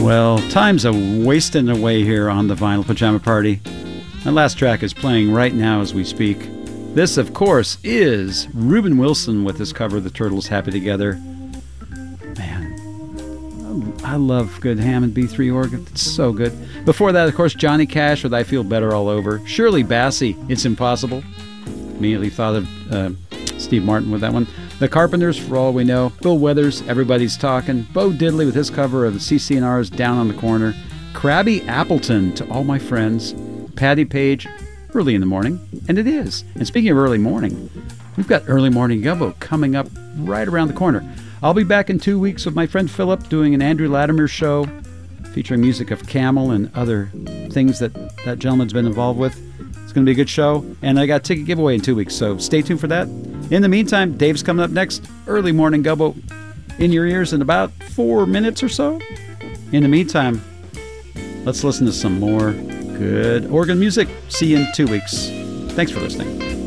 Well, time's a-wasting away here on the Vinyl Pajama Party. My last track is playing right now as we speak. This, of course, is Reuben Wilson with his cover of the Turtles' Happy Together. Man, I love good Hammond B3 organ. It's so good. Before that, of course, Johnny Cash with I Feel Better All Over. Shirley Bassey, It's Impossible. Immediately thought of Steve Martin with that one. The Carpenters, For All We Know. Bill Withers, Everybody's Talking. Bo Diddley with his cover of CC&R's Down on the Corner. Krabby Appleton, To All My Friends. Patty Page, Early in the Morning. And it is. And speaking of early morning, we've got Early Morning Gumbo coming up right around the corner. I'll be back in 2 weeks with my friend Philip doing an Andrew Latimer show featuring music of Camel and other things that gentleman's been involved with. It's going to be a good show, and I got a ticket giveaway in 2 weeks, so stay tuned for that. In the meantime, Dave's coming up next. Early Morning Gumbo in your ears in about 4 minutes or so. In the meantime, let's listen to some more good organ music. See you in 2 weeks. Thanks for listening.